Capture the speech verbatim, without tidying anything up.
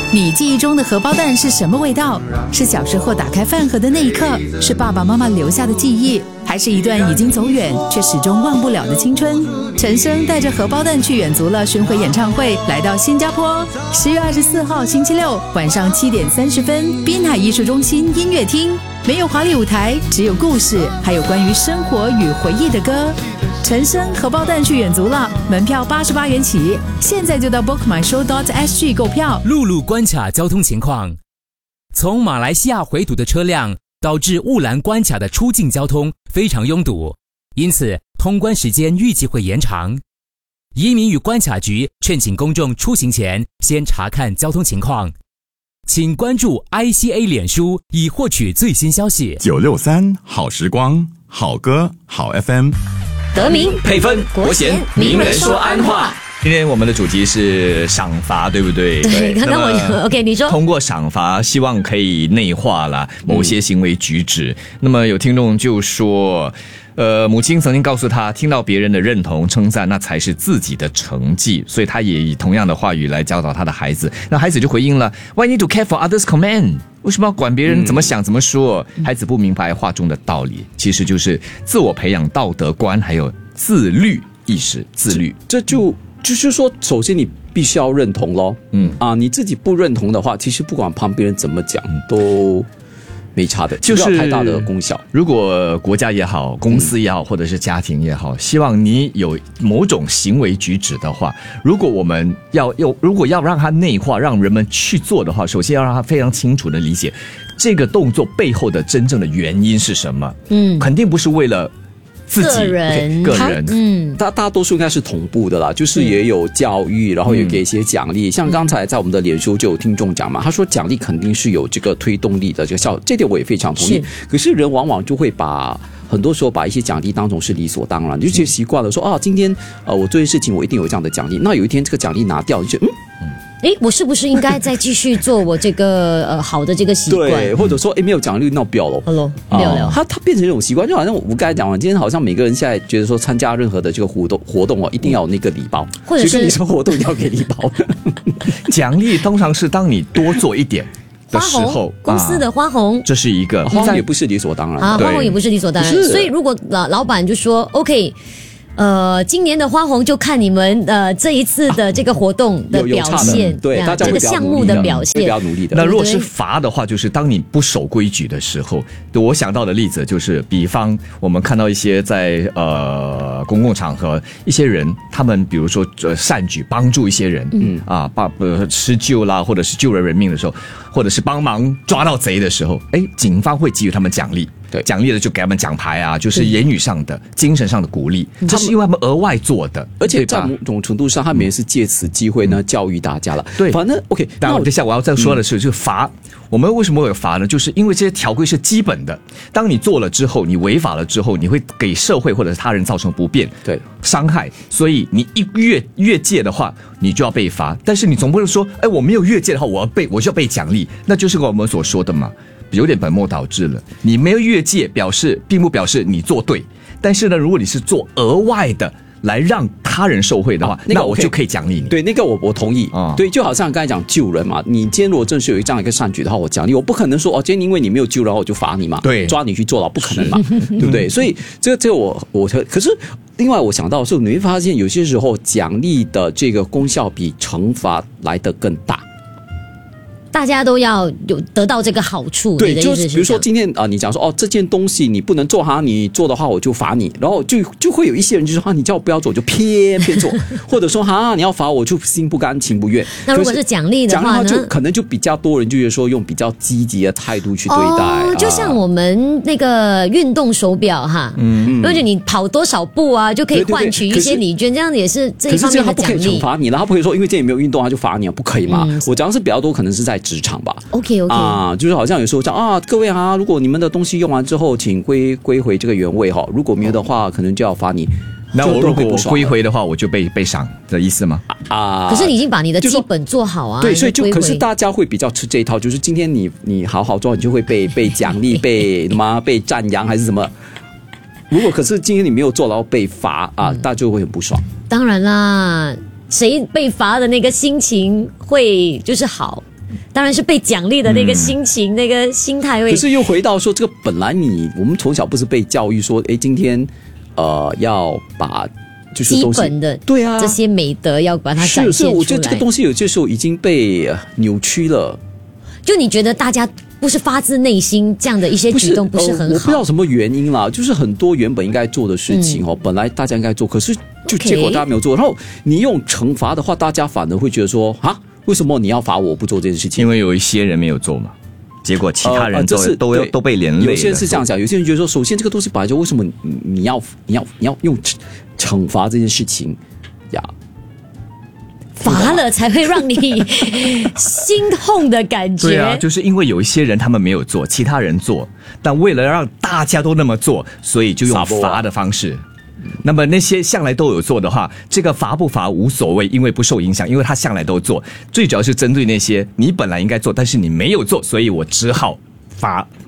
你记忆中的荷包蛋是什么味道？是小时候打开饭盒的那一刻，是爸爸妈妈留下的记忆，还是一段已经走远却始终忘不了的青春？陈升带着荷包蛋去远足了巡回演唱会来到新加坡，十月二十四号星期六晚上七点三十分，滨海艺术中心音乐厅。没有华丽舞台，只有故事，还有关于生活与回忆的歌。陈升荷包蛋去远足了，门票八十八元起，现在就到 book my show dot s g 购票。 陆路关卡交通情况：从马来西亚回堵的车辆导致雾兰关卡的出境交通非常拥堵，因此通关时间预计会延长。移民与关卡局劝请公众出行前先查看交通情况。请关注 I C A 脸书以获取最新消息。 九六三好时光，好歌好 F M。 得名配分国贤名人说安话。今天我们的主题是赏罚，对不对？ 对，刚刚我 OK， 你说通过赏罚，希望可以内化了某些行为举止。嗯、那么有听众就说。呃，母亲曾经告诉他，听到别人的认同、称赞，那才是自己的成绩。所以他也以同样的话语来教导他的孩子。那孩子就回应了 ：Why need to care for others' command？ 为什么要管别人怎么想、怎么说？嗯、孩子不明白话中的道理，其实就是自我培养道德观，还有自律意识。自律， 这, 这就就是说，首先你必须要认同咯。嗯啊，你自己不认同的话，其实不管旁边人怎么讲，嗯、都。没差的，就是太大的功效。 如果国家也好，公司也好，或者是家庭也好，希望你有某种行为举止的话，如果我们要要如果要让它内化，让人们去做的话，首先要让他非常清楚的理解这个动作背后的真正的原因是什么。嗯，肯定不是为了。自己个人， okay, 个人， 嗯，大大多数应该是同步的啦，就是也有教育，然后也给一些奖励。嗯、像刚才在我们的脸书就有听众讲嘛，他说奖励肯定是有这个推动力的这个效，这点我也非常同意。可是人往往就会把很多时候把一些奖励当成是理所当然，就习惯了说啊，今天呃我做一些事情我一定有这样的奖励，那有一天这个奖励拿掉，就觉得嗯。 诶，我是不是应该再继续做我这个呃好的这个习惯？ 对，或者说诶没有奖励，那我不要了。 Hello， 没有了。 它它变成一种习惯，就好像我刚才讲完，今天好像每个人现在觉得说参加任何的这个活动活动哦，一定要有那个礼包， 或者是你说活动要给礼包。 奖励通常是当你多做一点。的时候， 公司的花红， 啊、这是一个花红也不是理所当然啊，花红也不是理所当然。所以如果老老板就说 OK。呃，今年的花红就看你们呃这一次的这个活动的表现， 对，大家这个项目的表现， 比较努力的。 那如果是罚的话，就是当你不守规矩的时候，我想到的例子就是，比方我们看到一些在呃公共场合，一些人他们比如说呃善举帮助一些人，嗯啊，把呃施救啦，或者是救人人命的时候，或者是帮忙抓到贼的时候，哎，警方会给予他们奖励。对，奖励的就给他们奖牌啊，就是言语上的、精神上的鼓励，这是因为他们额外做的， 而且在某种程度上，他们也是借此机会呢、嗯、教育大家了。 对， 反正 OK。 那我等一下我要再说的是，嗯、就是罚。我们为什么会有罚呢？就是因为这些条规是基本的，当你做了之后，你违法了之后，你会给社会或者是他人造成不便、 对伤害，所以你一越越界的话，你就要被罚。但是你总不能说，哎，我没有越界的话，我要被我就要被奖励，那就是我们所说的嘛。有点本末倒置了，你没有越界，表示并不表示你做对，但是呢，如果你是做额外的来让他人受惠的话，啊那, 個、那我就可以奖励你。 对，那个我我同意啊。对，就好像刚才讲救人嘛，你今天如果正是有这样一个善举的话，我奖励，我不可能说哦，今天因为你没有救，然后我就罚你嘛， 对， 抓你去坐牢，不可能嘛，对不对？所以这个这个我我可是另外我想到的是，你会发现有些时候奖励的这个功效比惩罚来得更大。 大家都要有得到这个好处， 对，就是比如说今天啊、呃，你讲说哦，这件东西你不能做哈，你做的话我就罚你，然后就就会有一些人就说哈，你叫我不要做，我就偏偏做，或者说哈，你要罚我就心不甘情不愿。 那如果是奖励的话呢， 奖励的话就可能就比较多人就是说用比较积极的态度去对待。 哦，就像我们那个运动手表哈，嗯，而且你跑多少步啊，就可以换取一些礼券，这样也是这一方面的奖励。可是这样他不可以惩罚你了，他不可以说因为这里没有运动他就罚你，不可以嘛？嗯、我讲的是比较多，可能是在职场吧。 OK OK 啊，就是好像有时候讲啊，各位啊，如果你们的东西用完之后，请归归回这个原位哈，如果没有的话，可能就要罚你。 那我如果我归回的话，我就被被赏的意思吗？ 啊，可是你已经把你的基本做好啊。 对，所以就可是大家会比较吃这一套，就是今天你你好好做，你就会被被奖励、被什么被赞扬还是什么。如果可是今天你没有做，然后被罚啊，大家就会很不爽。 当然啦。谁被罚的那个心情会就是好， 当然是被奖励的那个心情、嗯、那个心态会。 可是又回到说，这个本来你我们从小不是被教育说，哎，今天呃要把就是基本的对啊这些美德要把它展现出来。 是，是，我觉得这个东西有些时候已经被扭曲了。 就你觉得大家不是发自内心这样的一些举动不是很好、呃、 我不知道什么原因啦，就是很多原本应该做的事情哦、嗯，本来大家应该做，可是就结果大家没有做。然后你用惩罚的话，大家反而会觉得说啊，为什么你要罚我不做这件事情？ 因为有一些人没有做嘛，结果其他人都、呃呃、都都都被连累了。 有些人是这样讲，有些人觉得说，首先这个东西本来就为什么你要你要你要用惩罚这件事情呀？ 罚了才会让你心痛的感觉。 对啊，就是因为有一些人他们没有做，其他人做，但为了让大家都那么做，所以就用罚的方式。那么那些向来都有做的话，这个罚不罚无所谓，因为不受影响，因为他向来都做。最主要是针对那些你本来应该做，但是你没有做，所以我只好罚